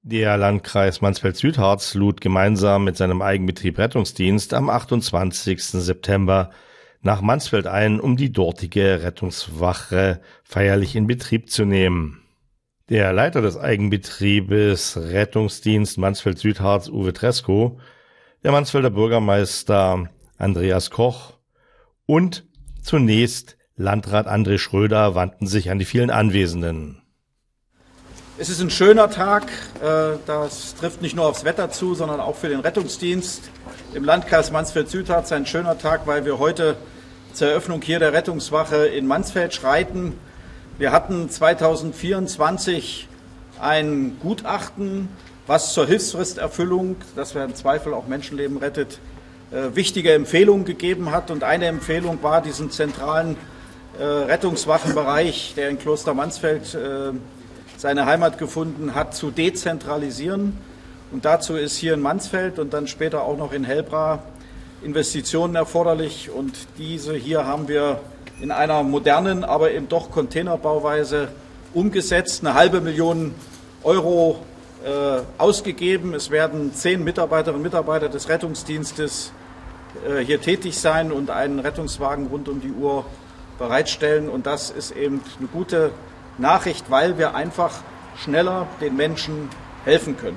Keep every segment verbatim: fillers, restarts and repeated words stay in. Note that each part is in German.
Der Landkreis Mansfeld-Südharz lud gemeinsam mit seinem Eigenbetrieb Rettungsdienst am achtundzwanzigsten September nach Mansfeld ein, um die dortige Rettungswache feierlich in Betrieb zu nehmen. Der Leiter des Eigenbetriebes Rettungsdienst Mansfeld-Südharz, Uwe Tresko, der Mansfelder Bürgermeister Andreas Koch und zunächst Landrat André Schröder wandten sich an die vielen Anwesenden. Es ist ein schöner Tag, das trifft nicht nur aufs Wetter zu, sondern auch für den Rettungsdienst im Landkreis Mansfeld-Südharz ein schöner Tag, weil wir heute zur Eröffnung hier der Rettungswache in Mansfeld schreiten. Wir hatten zweitausendvierundzwanzig ein Gutachten, was zur Hilfsfristerfüllung, dass wir im Zweifel auch Menschenleben rettet, wichtige Empfehlungen gegeben hat. Und eine Empfehlung war, diesen zentralen Rettungswachenbereich, der in Kloster Mansfeld seine Heimat gefunden hat, zu dezentralisieren. Und dazu ist hier in Mansfeld und dann später auch noch in Hellbra Investitionen erforderlich. Und diese hier haben wir in einer modernen, aber eben doch Containerbauweise umgesetzt. Eine halbe Million Euro äh, ausgegeben. Es werden zehn Mitarbeiterinnen und Mitarbeiter des Rettungsdienstes äh, hier tätig sein und einen Rettungswagen rund um die Uhr bereitstellen. Und das ist eben eine gute Nachricht, weil wir einfach schneller den Menschen helfen können.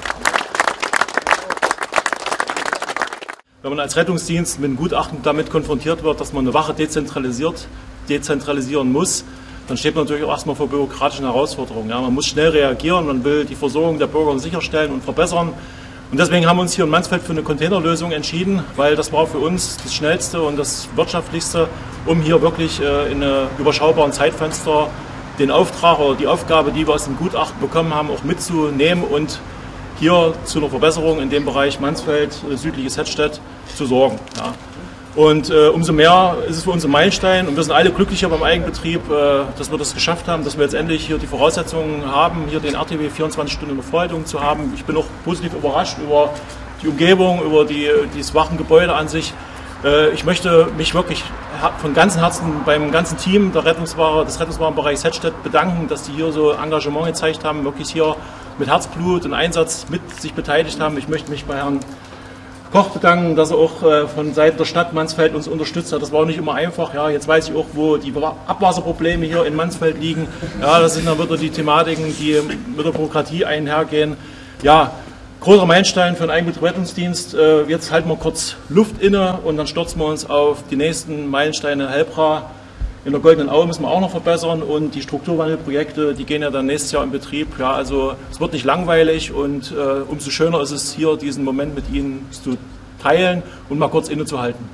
Wenn man als Rettungsdienst mit einem Gutachten damit konfrontiert wird, dass man eine Wache dezentralisiert, dezentralisieren muss, dann steht man natürlich auch erstmal vor bürokratischen Herausforderungen. Ja, man muss schnell reagieren, man will die Versorgung der Bürger sicherstellen und verbessern. Und deswegen haben wir uns hier in Mansfeld für eine Containerlösung entschieden, weil das war für uns das Schnellste und das Wirtschaftlichste, um hier wirklich in einem überschaubaren Zeitfenster den Auftrag oder die Aufgabe, die wir aus dem Gutachten bekommen haben, auch mitzunehmen und hier zu einer Verbesserung in dem Bereich Mansfeld, südliches Hettstedt, zu sorgen. Ja. Und äh, umso mehr ist es für uns ein Meilenstein und wir sind alle glücklicher beim Eigenbetrieb, äh, dass wir das geschafft haben, dass wir jetzt endlich hier die Voraussetzungen haben, hier den R T W vierundzwanzig Stunden in der Vorhaltung zu haben. Ich bin auch positiv überrascht über die Umgebung, über die, dieses Wachengebäude an sich. Äh, ich möchte mich wirklich von ganzem Herzen beim ganzen Team der Rettungswache, des Rettungswagenbereichs Hettstedt bedanken, dass die hier so Engagement gezeigt haben, wirklich hier mit Herzblut und Einsatz mit sich beteiligt haben. Ich möchte mich bei Herrn Koch bedanken, dass er auch äh, von Seiten der Stadt Mansfeld uns unterstützt hat. Das war auch nicht immer einfach. Ja, jetzt weiß ich auch, wo die Abwasserprobleme hier in Mansfeld liegen. Ja, das sind dann wieder die Thematiken, die mit der Bürokratie einhergehen. Ja, großer Meilenstein für den Eigenbetrieb Rettungsdienst. Äh, jetzt halten wir kurz Luft inne und dann stürzen wir uns auf die nächsten Meilensteine. Hellbra. In der Goldenen Aue müssen wir auch noch verbessern und die Strukturwandelprojekte, die gehen ja dann nächstes Jahr in Betrieb. Ja, also es wird nicht langweilig und äh, umso schöner ist es hier, diesen Moment mit Ihnen zu teilen und mal kurz innezuhalten.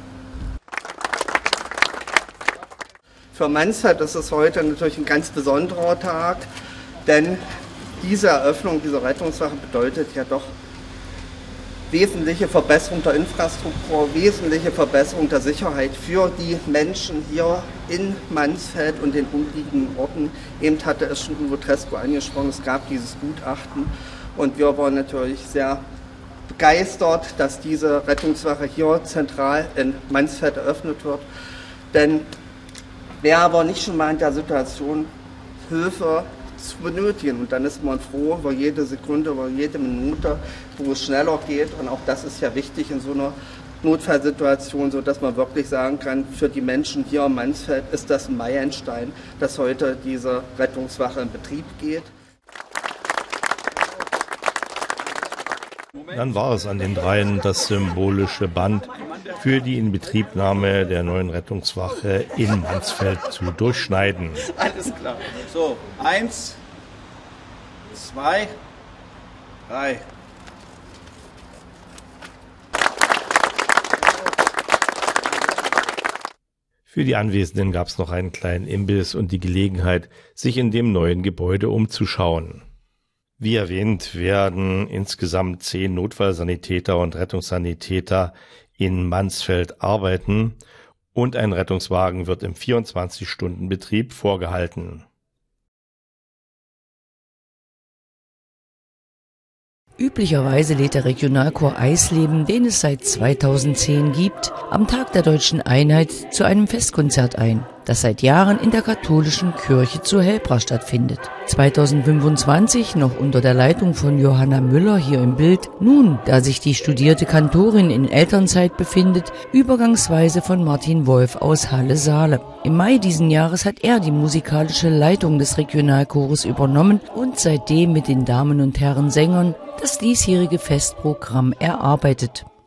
Für Mansfeld ist es heute natürlich ein ganz besonderer Tag, denn diese Eröffnung dieser Rettungswache bedeutet ja doch wesentliche Verbesserung der Infrastruktur, wesentliche Verbesserung der Sicherheit für die Menschen hier in Mansfeld und den umliegenden Orten. Eben hatte es schon Uwe Tresko angesprochen, es gab dieses Gutachten und wir waren natürlich sehr begeistert, dass diese Rettungswache hier zentral in Mansfeld eröffnet wird. Denn wer aber nicht schon mal in der Situation Hilfe zu benötigen. Und dann ist man froh über jede Sekunde, über jede Minute, wo es schneller geht. Und auch das ist ja wichtig in so einer Notfallsituation, sodass man wirklich sagen kann, für die Menschen hier in Mansfeld ist das ein Meilenstein, dass heute diese Rettungswache in Betrieb geht. Dann war es an den dreien das symbolische Band für die Inbetriebnahme der neuen Rettungswache in Mansfeld zu durchschneiden. Alles klar. So, eins, zwei, drei. Für die Anwesenden gab es noch einen kleinen Imbiss und die Gelegenheit, sich in dem neuen Gebäude umzuschauen. Wie erwähnt, werden insgesamt zehn Notfallsanitäter und Rettungssanitäter in Mansfeld arbeiten und ein Rettungswagen wird im vierundzwanzig Stunden Betrieb vorgehalten. Üblicherweise lädt der Regionalchor Eisleben, den es seit zweitausendzehn gibt, am Tag der Deutschen Einheit zu einem Festkonzert ein. das seit Jahren in der katholischen Kirche zu Helbra stattfindet. zweitausendfünfundzwanzig noch unter der Leitung von Johanna Müller hier im Bild, nun, da sich die studierte Kantorin in Elternzeit befindet, übergangsweise von Martin Wolf aus Halle-Saale. Im Mai diesen Jahres hat er die musikalische Leitung des Regionalchores übernommen und seitdem mit den Damen und Herren Sängern das diesjährige Festprogramm erarbeitet.